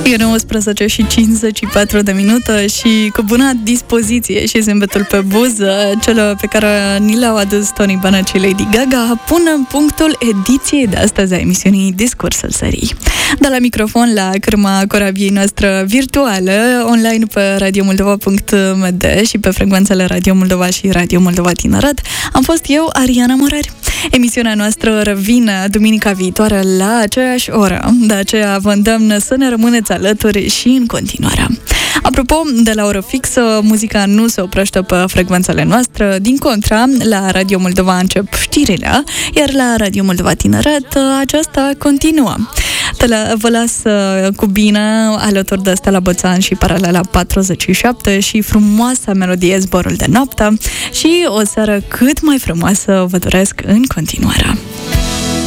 E 19 și 54 de minute și cu bună dispoziție și zâmbetul pe buză, cele pe care ni le-au adus Tony Bennett și Lady Gaga, pun în punctul ediției de astăzi a emisiunii Discursul Serii. De la microfon la cârma corabiei noastre virtuale, online pe radiomoldova.md și pe frecvențele Radio Moldova și Radio Moldova Tineret, am fost eu, Ariana Morari. Emisiunea noastră revine duminica viitoare la aceeași oră, de aceea vă îndemn să ne rămâneți alături și în continuare. Apropo, de la oră fixă, muzica nu se oprește pe frecvențele noastre, din contra, la Radio Moldova încep știrile, iar la Radio Moldova Tineret aceasta continuă. Vă las cu bine alături de Stella Bățan și Paralela 47 și frumoasa melodie Zborul de noapte și o seară cât mai frumoasă vă doresc în continuare.